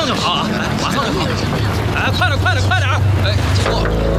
上就好啊！马上就好！哎，快点，快点，快点！哎， 结果。